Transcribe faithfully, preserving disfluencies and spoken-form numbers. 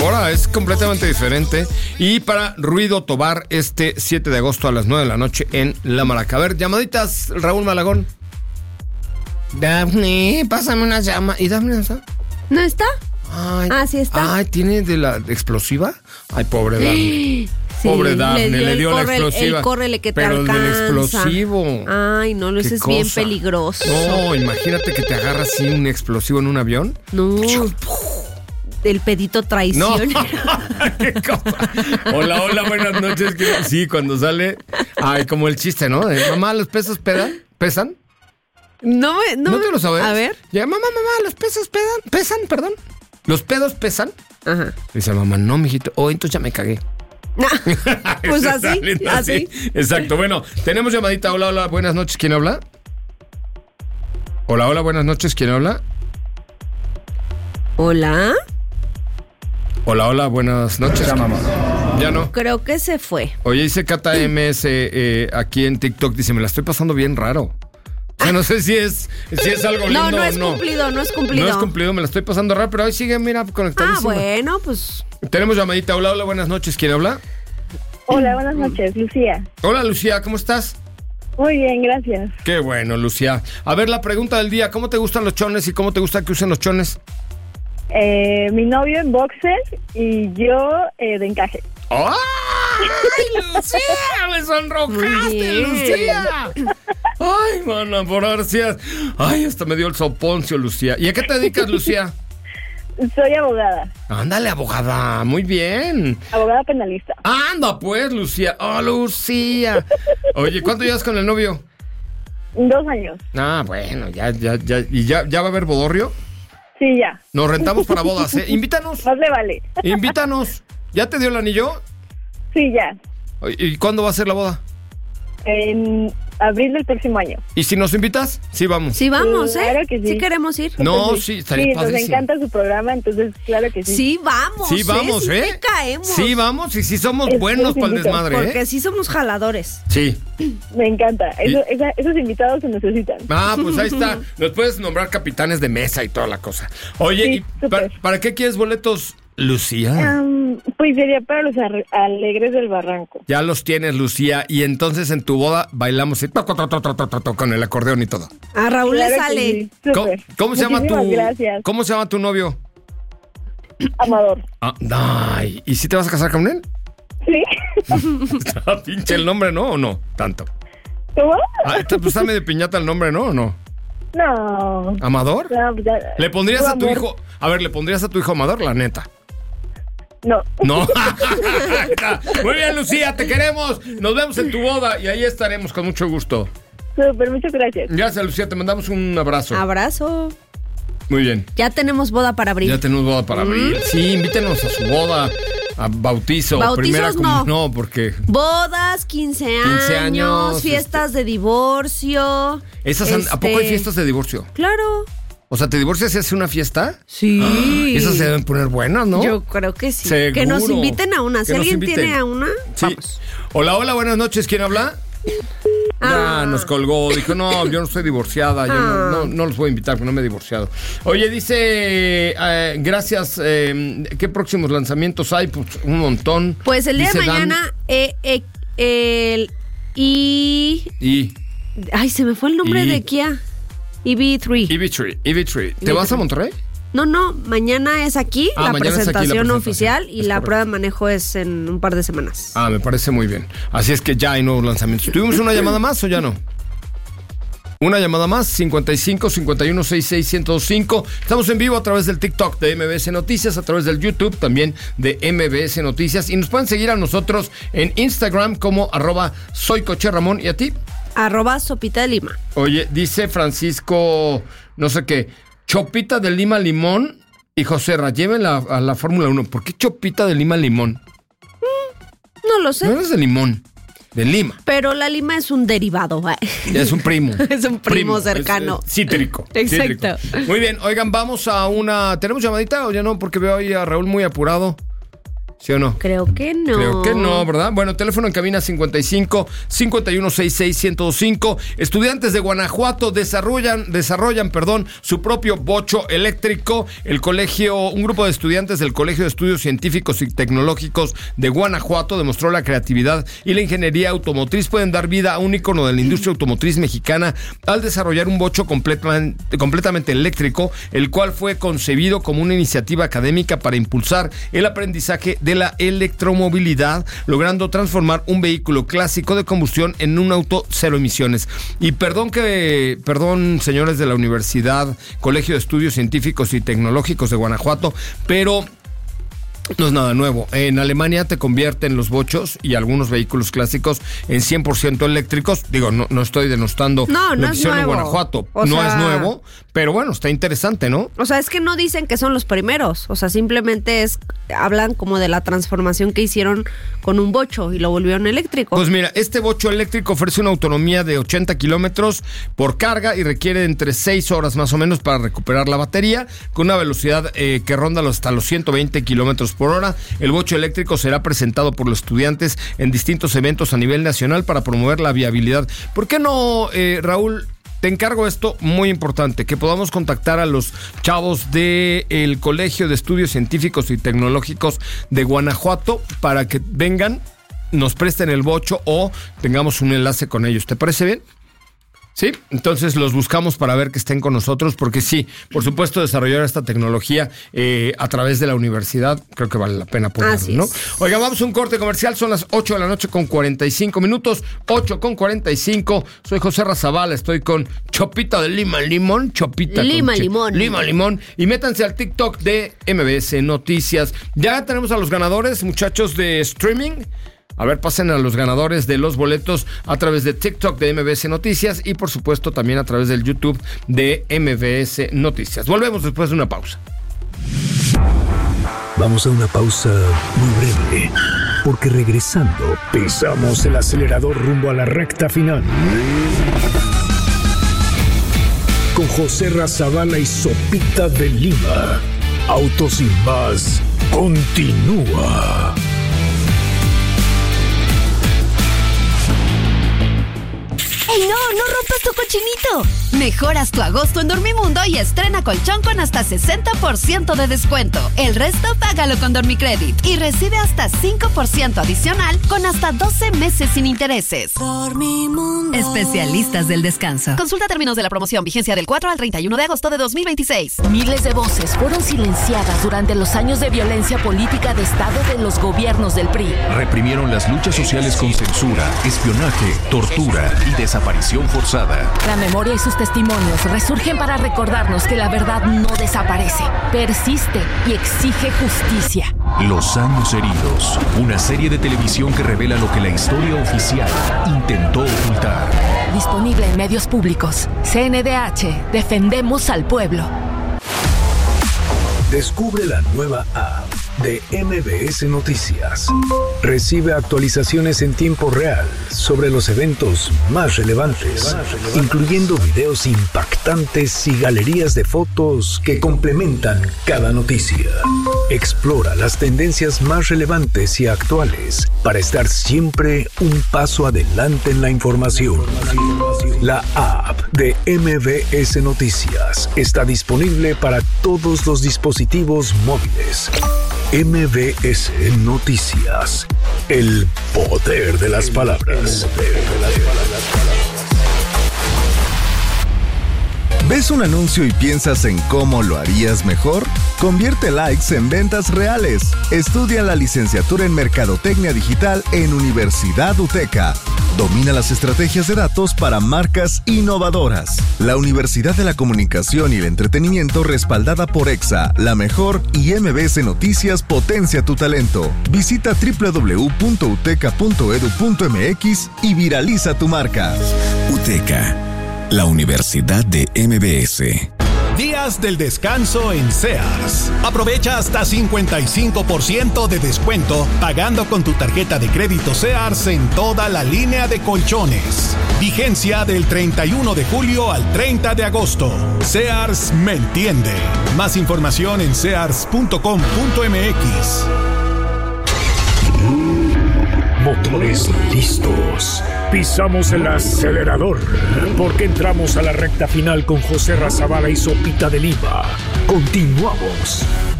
Ahora es completamente diferente. Y para Ruido Tobar, este siete de agosto a las nueve de la noche en La Maraca. A ver, llamaditas, Raúl Malagón. Dafne, pásame una llama. ¿Y Dafne no está? ¿No está? Ay, ah, sí está. Ay, ¿tiene de la explosiva? Ay, pobre Dafne. Sí, pobre Dafne, le dio, le dio la corre, explosiva. El córrele que te pero alcanza. Pero del explosivo. Ay, no, lo es bien peligroso. No, imagínate que te agarras así un explosivo en un avión. No. El pedito traición. No. ¿Qué cosa? Hola, hola, buenas noches. Sí, cuando sale. Ay, como el chiste, ¿no? De, mamá, ¿los pesos pedan? ¿Pesan? No, no, ¿No te lo sabes? A ver. Ya, mamá, mamá, ¿los pesos pedan? ¿Pesan? Perdón. ¿Los pedos pesan? Ajá. Dice mamá, no, mijito. Oh, entonces ya me cagué. Pues así, así, así. Exacto. Bueno, tenemos llamadita. Hola, hola, buenas noches. ¿Quién habla? Hola, hola, buenas noches. ¿Quién habla? Hola. Hola, hola, buenas noches. Ya, mamá. Ya no. Creo que se fue. Oye, dice Cata M S eh, aquí en TikTok. Dice, me la estoy pasando bien raro. O sea, no sé si es, si es algo lindo o no. No, no es cumplido, no es cumplido. No es cumplido, me la estoy pasando raro, pero hoy sigue, mira, conectadísima. Ah, bueno, pues. Tenemos llamadita. Hola, hola, buenas noches. ¿Quién habla? Hola, buenas noches, Lucía. Hola, Lucía, ¿cómo estás? Muy bien, gracias. Qué bueno, Lucía. A ver, la pregunta del día, ¿cómo te gustan los chones y cómo te gusta que usen los chones? Eh, mi novio en boxer y yo eh, de encaje. ¡Ay, Lucía! ¡Me sonrojaste, Lucía! ¡Ay, mana, por gracias! ¡Ay, hasta me dio el soponcio, Lucía! ¿Y a qué te dedicas, Lucía? Soy abogada. Ándale, abogada. Muy bien. Abogada penalista. Anda, pues, Lucía. ¡Oh, Lucía! Oye, ¿cuánto llevas con el novio? Dos años. Ah, bueno, ya, ya, ya. ¿Y ya, ya va a haber bodorrio? Sí, ya. Nos rentamos para bodas, ¿eh? Invítanos. Más le vale. Invítanos. ¿Ya te dio el anillo? Sí, ya. ¿Y cuándo va a ser la boda? En abril del próximo año. ¿Y si nos invitas? Sí, vamos. Sí, vamos, ¿eh? Claro que sí. Sí queremos ir. No, Entonces, sí, estaría sí, padrísimo. nos encanta su programa, entonces claro que sí. Sí, vamos. Sí, vamos, ¿eh? Sí, te caemos. Sí, vamos, y sí somos Es- buenos es para el invito. desmadre, Porque ¿eh? sí somos jaladores. Sí. Me encanta. Eso, Y- esa- esos invitados se necesitan. Ah, pues ahí está. Nos puedes nombrar capitanes de mesa y toda la cosa. Oye, Sí, ¿y pa- súper. para qué quieres boletos, Lucía? Um, pues sería para los arre- alegres del barranco. Ya los tienes, Lucía, y entonces en tu boda bailamos y to, to, to, to, to, to, to, con el acordeón y todo. A Raúl Claro le que sale. sí, ¿Cómo, súper. cómo se llama tu Muchísimas gracias. ¿Cómo se llama tu novio? Amador. Ah, ay, ¿y si te vas a casar con él? ¿Sí? Está pinche el nombre, ¿no? ¿O no? Tanto. ¿Cómo? Ah, está, pues está medio piñata el nombre, ¿no? ¿O no? No. ¿Amador? No, pues ya- ¿Le pondrías tu a tu amor. hijo? A ver, ¿le pondrías a tu hijo Amador? La neta. No. No. Muy bien, Lucía, te queremos. Nos vemos en tu boda y ahí estaremos con mucho gusto. Súper, muchas gracias. Gracias, Lucía, te mandamos un abrazo. Abrazo. Muy bien. Ya tenemos boda para abril. Ya tenemos boda para abril. Sí, invítenos a su boda, a bautizo, Bautizos primera no. comunión. No, porque Bodas, quince años, quince años, fiestas de divorcio. esas han- ¿a poco hay este, fiestas de divorcio? Claro. O sea, ¿te divorcias y haces una fiesta? Sí. Esas se deben poner buenas, ¿no? Yo creo que sí. Seguro. Que nos inviten a una. Si Que nos alguien inviten. tiene a una, Sí. vamos. Hola, hola, buenas noches. ¿Quién habla? Ah. Ya nos colgó, dijo, no, yo no estoy divorciada, yo no, Ah. no, no los voy a invitar porque no me he divorciado. Oye, dice, eh, gracias, eh, ¿qué próximos lanzamientos hay? Pues un montón. Pues el día Dice de Dan- mañana, eh, eh, el y... Y Ay, se me fue el nombre Y- de Kia. E V tres. E V tres, E V tres. ¿Te E V vas a tres. Monterrey? No, no, mañana es aquí, Ah, la, mañana es aquí la presentación presentación, oficial y es la correcto. prueba de manejo es en un par de semanas. Ah, me parece muy bien. Así es que ya hay nuevos lanzamientos. ¿Tuvimos una llamada más o ya no? Una llamada más, cincuenta y cinco, cincuenta y uno, sesenta y seis, ciento veinticinco. Estamos en vivo a través del TikTok de M B S Noticias, a través del YouTube también de M B S Noticias. Y nos pueden seguir a nosotros en Instagram como arroba soy Coche Ramón. ¿Y a ti? Arroba Sopita de Lima. Oye, dice Francisco, no sé qué, Chopita de Lima Limón y José Ra, llévenla a la Fórmula uno. ¿Por qué Chopita de Lima Limón? No lo sé. No eres de limón, de Lima. Pero la lima es un derivado. ¿eh? Es un primo. Es un primo cercano. Es, es cítrico. Exacto. Cítrico. Muy bien, oigan, vamos a una... ¿Tenemos llamadita o ya no? Porque veo ahí a Raúl muy apurado. ¿Sí o no? Creo que no. Creo que no, ¿verdad? Bueno, teléfono en cabina cincuenta y cinco, cincuenta y uno, sesenta y seis, ciento cinco. Estudiantes de Guanajuato desarrollan, desarrollan, perdón, su propio bocho eléctrico. El colegio, un grupo de estudiantes del Colegio de Estudios Científicos y Tecnológicos de Guanajuato demostró la creatividad y la ingeniería automotriz pueden dar vida a un ícono de la industria automotriz mexicana al desarrollar un bocho completamente, completamente eléctrico, el cual fue concebido como una iniciativa académica para impulsar el aprendizaje de la electromovilidad, logrando transformar un vehículo clásico de combustión en un auto cero emisiones. Y perdón que, perdón, señores de la Universidad, Colegio de Estudios Científicos y Tecnológicos de Guanajuato, pero no es nada nuevo. En Alemania te convierten los bochos y algunos vehículos clásicos en cien por ciento eléctricos. Digo, no, no estoy denostando no, no lo que hicieron en Guanajuato. O no sea, es nuevo, pero bueno, está interesante, ¿no? O sea, es que no dicen que son los primeros. O sea, simplemente es hablan como de la transformación que hicieron con un bocho y lo volvieron eléctrico. Pues mira, este bocho eléctrico ofrece una autonomía de ochenta kilómetros por carga y requiere entre seis horas más o menos para recuperar la batería, con una velocidad eh, que ronda hasta los ciento veinte kilómetros por hora. El bocho eléctrico será presentado por los estudiantes en distintos eventos a nivel nacional para promover la viabilidad. ¿Por qué no, eh, Raúl? Te encargo esto muy importante, que podamos contactar a los chavos del Colegio de Estudios Científicos y Tecnológicos de Guanajuato para que vengan, nos presten el bocho o tengamos un enlace con ellos. ¿Te parece bien? Sí, entonces los buscamos para ver que estén con nosotros, porque sí, por supuesto, desarrollar esta tecnología eh, a través de la universidad, creo que vale la pena ponerlo, ¿no? Oiga, vamos a un corte comercial, son las ocho de la noche con cuarenta y cinco minutos, ocho con cuarenta y cinco, soy José Razabala, estoy con Chopita de Lima Limón, Chopita Lima con Limón. Lima Limón, y métanse al TikTok de M B S Noticias. Ya tenemos a los ganadores, muchachos de streaming. A ver, pasen a los ganadores de los boletos a través de TikTok de M B S Noticias y por supuesto también a través del YouTube de M B S Noticias. Volvemos después de una pausa. Vamos a una pausa muy breve, porque regresando pisamos el acelerador rumbo a la recta final. Con José Razabala y Sopita de Lima. Autos sin más continúa. ¡Ey, no! ¡No rompas tu cochinito! Mejoras tu agosto en Dormimundo y estrena colchón con hasta sesenta por ciento de descuento. El resto págalo con Dormicredit y recibe hasta cinco por ciento adicional con hasta doce meses sin intereses. Dormimundo. Especialistas del descanso. Consulta términos de la promoción. Vigencia del cuatro al treinta y uno de agosto de dos mil veintiséis. Miles de voces fueron silenciadas durante los años de violencia política de Estado de los gobiernos del P R I. Reprimieron las luchas sociales con censura, espionaje, tortura y desaparición forzada. La memoria y sus testimonios resurgen para recordarnos que la verdad no desaparece, persiste y exige justicia. Los años heridos, una serie de televisión que revela lo que la historia oficial intentó ocultar. Disponible en medios públicos. C N D H, defendemos al pueblo. Descubre la nueva app de M B S Noticias. Recibe actualizaciones en tiempo real sobre los eventos más relevantes, incluyendo videos impactantes y galerías de fotos que complementan cada noticia. Explora las tendencias más relevantes y actuales para estar siempre un paso adelante en la información. La app de M B S Noticias está disponible para todos los dispositivos móviles. M B S Noticias. El poder de las palabras. ¿Ves un anuncio y piensas en cómo lo harías mejor? Convierte likes en ventas reales. Estudia la licenciatura en Mercadotecnia Digital en Universidad UTECA. Domina las estrategias de datos para marcas innovadoras. La Universidad de la Comunicación y el Entretenimiento respaldada por EXA, La Mejor y M B S Noticias potencia tu talento. Visita doble u doble u doble u punto uteca punto edu punto eme equis y viraliza tu marca. UTECA, la Universidad de M B S. Días del descanso en Sears. Aprovecha hasta cincuenta y cinco por ciento de descuento pagando con tu tarjeta de crédito Sears en toda la línea de colchones. Vigencia del treinta y uno de julio al treinta de agosto. Sears me entiende. Más información en sears punto com punto eme equis. Motores listos. Pisamos el acelerador porque entramos a la recta final con José Razabala y Sopita de Lima. Continuamos.